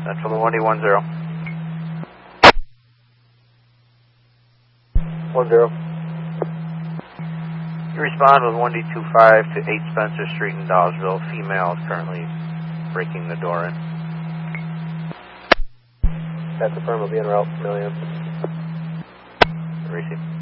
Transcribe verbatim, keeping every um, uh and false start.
Central to one D one zero. One zero. You respond with one D two five to eight Spencer Street in Dawesville. Female is currently breaking the door in. That's affirmed. Will be en route. Million. Receive.